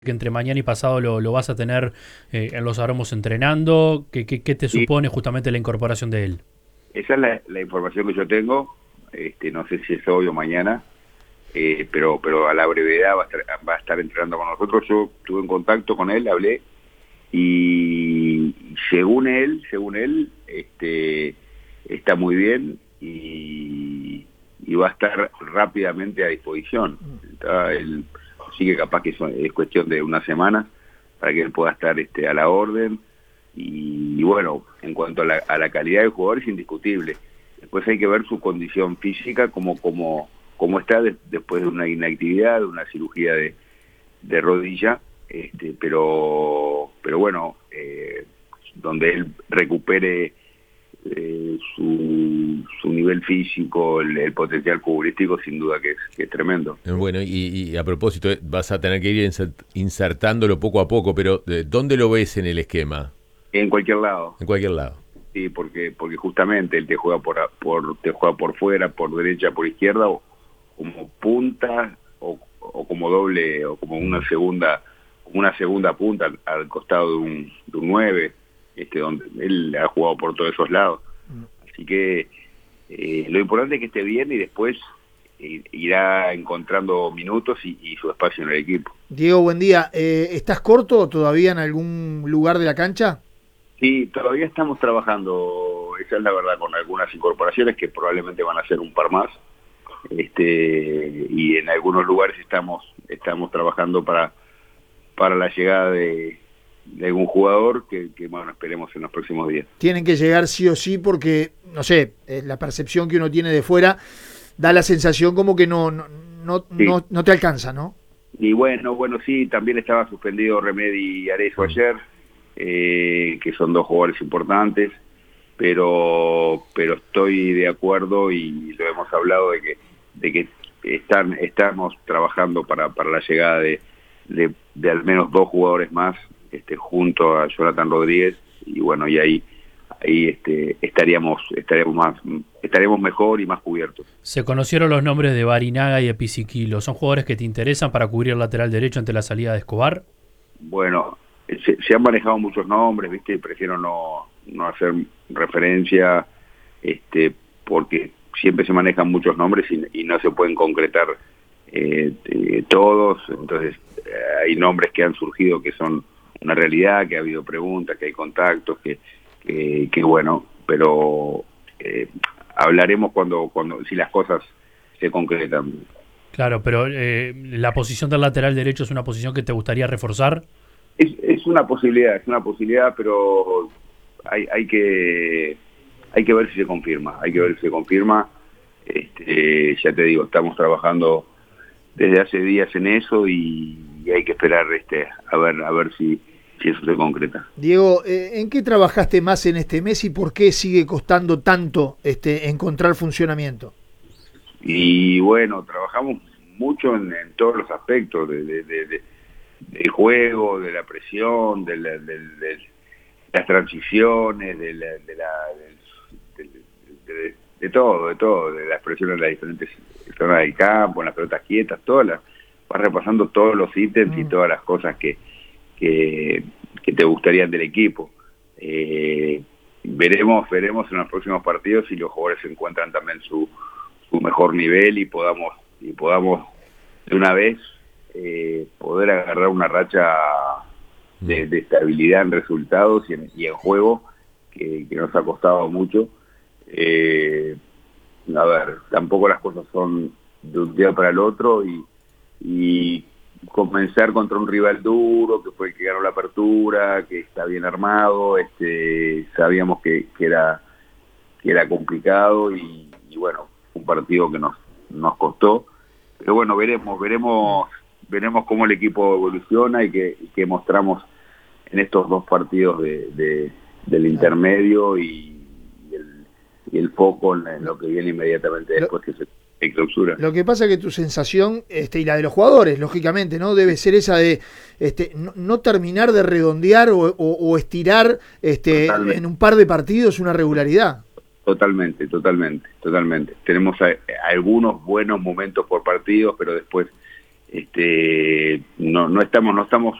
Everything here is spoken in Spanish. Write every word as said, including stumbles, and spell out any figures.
que entre mañana y pasado lo, lo vas a tener eh, en Los Aromos entrenando. ¿Qué, qué, qué te Sí, supone justamente la incorporación de él? esa es la, la información que yo tengo. Este, no sé si es hoy o mañana, eh, pero pero a la brevedad va a, estar, va a estar entrenando con nosotros. Yo estuve en contacto con él, hablé y según él, según él, este, está muy bien y, y va a estar rápidamente a disposición. Está él, así que capaz que es, es cuestión de una semana para que él pueda estar este, a la orden. Y, y bueno, en cuanto a la, a la calidad del jugador es indiscutible. Después hay que ver su condición física, como como como está de, después de una inactividad, de una cirugía de, de rodilla, este, pero pero bueno, eh, donde él recupere eh, su, su nivel físico, el, el potencial futbolístico, sin duda que es, que es tremendo. Bueno, y, y a propósito, vas a tener que ir insertándolo poco a poco, pero ¿dónde lo ves en el esquema? En cualquier lado. En cualquier lado. Sí, porque porque justamente él te juega por por te juega por fuera, por derecha, por izquierda, o como punta o, o como doble o como una segunda una segunda punta al, al costado de un, de un nueve, este, donde él ha jugado por todos esos lados. Así que eh, lo importante es que esté bien y después eh, irá encontrando minutos y, y su espacio en el equipo. Diego, buen día. Eh, ¿Estás corto todavía en algún lugar de la cancha? Sí, todavía estamos trabajando, esa es la verdad, con algunas incorporaciones que probablemente van a ser un par más. Este, y en algunos lugares estamos estamos trabajando para para la llegada de, de algún jugador que, que, bueno, esperemos en los próximos días. Tienen que llegar sí o sí porque, no sé, eh, la percepción que uno tiene de fuera da la sensación como que no no no, sí. no, no te alcanza, ¿no? Y bueno, bueno, sí, también estaba suspendido Remedi y Arezzo ayer, eh, que son dos jugadores importantes, pero pero estoy de acuerdo y lo hemos hablado de que de que están estamos trabajando para, para la llegada de, de, de al menos dos jugadores más, este, junto a Jonathan Rodríguez, y bueno, y ahí ahí este estaríamos estaríamos más estaremos mejor y más cubiertos. Se conocieron los nombres de Barinaga y de Pisiquilo. ¿Son jugadores que te interesan para cubrir el lateral derecho ante la salida de Escobar? Bueno, se, se han manejado muchos nombres, viste, prefiero no no hacer referencia, este, porque siempre se manejan muchos nombres y, y no se pueden concretar eh, eh, todos. Entonces eh, hay nombres que han surgido que son una realidad, que ha habido preguntas, que hay contactos, que que, que bueno, pero eh, hablaremos cuando cuando si las cosas se concretan. Claro, pero eh, la posición del lateral derecho es una posición que te gustaría reforzar. Es, es una posibilidad, es una posibilidad, pero hay hay que hay que ver si se confirma, hay que ver si se confirma. Este, ya te digo, estamos trabajando desde hace días en eso y, y hay que esperar este a ver a ver si si eso se concreta. Diego, eh, ¿en qué trabajaste más en este mes y por qué sigue costando tanto este encontrar funcionamiento? Y bueno, trabajamos mucho en, en todos los aspectos de, de, de, de, del juego, de la presión, de, la, de, de las transiciones, de la, de, la, de, de, de, de todo, de todo, de la expresión en las diferentes zonas del campo, en las pelotas quietas, todas las, vas repasando todos los ítems mm. y todas las cosas que Que, que te gustarían del equipo. Eh, veremos veremos en los próximos partidos si los jugadores encuentran también su, su mejor nivel y podamos y podamos de una vez eh, poder agarrar una racha de, de estabilidad en resultados y en, y en juego que, que nos ha costado mucho. Eh, a ver, tampoco las cosas son de un día para el otro y, y comenzar contra un rival duro, que fue el que ganó la apertura, que está bien armado, este, sabíamos que, que era que era complicado y, y bueno, un partido que nos nos costó, pero bueno, veremos, veremos, veremos cómo el equipo evoluciona y que, y que mostramos en estos dos partidos de, de del intermedio y, y, el, y el foco en, en lo que viene inmediatamente después que se en clausura. Lo que pasa es que tu sensación, este, y la de los jugadores, lógicamente, ¿no? Debe ser esa de este, no, no terminar de redondear o, o, o estirar este, en un par de partidos una regularidad. Totalmente, totalmente, totalmente. Tenemos a, a algunos buenos momentos por partidos, pero después este, no, no estamos, no estamos